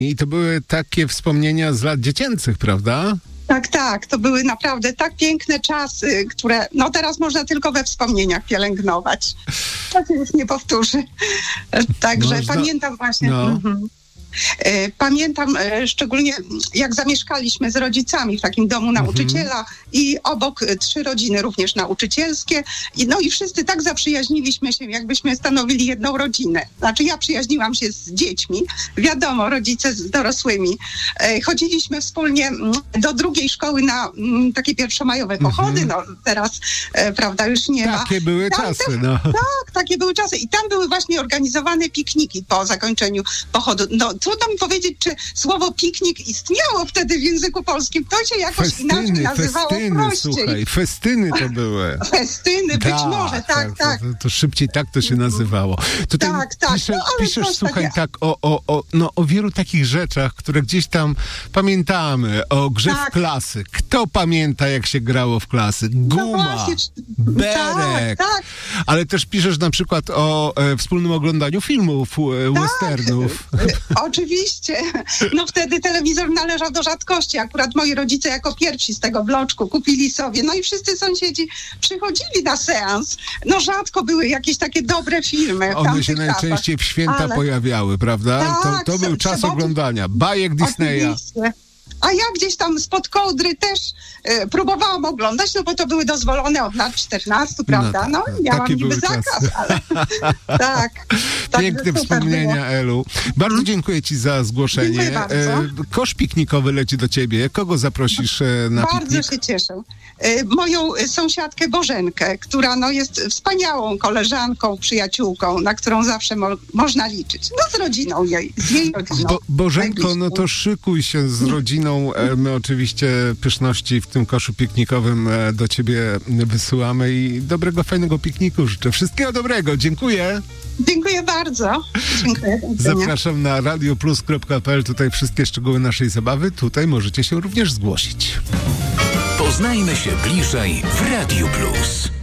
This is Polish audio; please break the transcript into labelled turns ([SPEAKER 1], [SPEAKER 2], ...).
[SPEAKER 1] I to były takie wspomnienia z lat dziecięcych, prawda?
[SPEAKER 2] Tak, tak. To były naprawdę tak piękne czasy, które teraz można tylko we wspomnieniach pielęgnować. To się już nie powtórzy. Także pamiętam właśnie... Pamiętam szczególnie, jak zamieszkaliśmy z rodzicami w takim domu nauczyciela i obok 3 rodziny również nauczycielskie. I wszyscy tak zaprzyjaźniliśmy się, jakbyśmy stanowili jedną rodzinę. Znaczy ja przyjaźniłam się z dziećmi, wiadomo, rodzice z dorosłymi. Chodziliśmy wspólnie do drugiej szkoły na takie pierwszomajowe pochody. Teraz, prawda, już nie ma.
[SPEAKER 1] Takie były czasy,
[SPEAKER 2] Tak, takie były czasy. I tam były właśnie organizowane pikniki po zakończeniu pochodu. Trudno mi powiedzieć, czy słowo piknik istniało wtedy w języku polskim. To się jakoś inaczej nazywało prościej.
[SPEAKER 1] Słuchaj, festyny to były.
[SPEAKER 2] Festyny, być może, tak.
[SPEAKER 1] To szybciej tak to się nazywało. Tutaj piszesz, słuchaj, o wielu takich rzeczach, które gdzieś tam pamiętamy. O grze w klasy. Kto pamięta, jak się grało w klasy? Guma, berek. Tak. Ale też piszesz na przykład o wspólnym oglądaniu filmów, westernów.
[SPEAKER 2] Oczywiście. Wtedy telewizor należał do rzadkości. Akurat moi rodzice jako pierwsi z tego bloczku kupili sobie. I wszyscy sąsiedzi przychodzili na seans. Rzadko były jakieś takie dobre filmy.
[SPEAKER 1] One się najczęściej w święta pojawiały, prawda?
[SPEAKER 2] Tak,
[SPEAKER 1] to był czas oglądania. Bajek Disneya.
[SPEAKER 2] Oczywiście. A ja gdzieś tam spod kołdry też próbowałam oglądać, bo to były dozwolone od lat 14, prawda? Miałam niby zakaz, ale tak.
[SPEAKER 1] Piękne wspomnienia, było. Elu. Bardzo dziękuję Ci za zgłoszenie.
[SPEAKER 2] Dziękuję bardzo.
[SPEAKER 1] Kosz piknikowy leci do Ciebie. Kogo zaprosisz na piknik?
[SPEAKER 2] Bardzo się cieszę. Moją sąsiadkę Bożenkę, która jest wspaniałą koleżanką, przyjaciółką, na którą zawsze można liczyć. Z rodziną jej, z jej rodziną.
[SPEAKER 1] Bożenko, to szykuj się z rodziną. My oczywiście pyszności w tym koszu piknikowym do Ciebie wysyłamy i dobrego, fajnego pikniku życzę. Wszystkiego dobrego. Dziękuję.
[SPEAKER 2] Dziękuję bardzo. Dziękuję.
[SPEAKER 1] Zapraszam na radioplus.pl. Tutaj wszystkie szczegóły naszej zabawy. Tutaj możecie się również zgłosić.
[SPEAKER 3] Poznajmy się bliżej w Radiu Plus.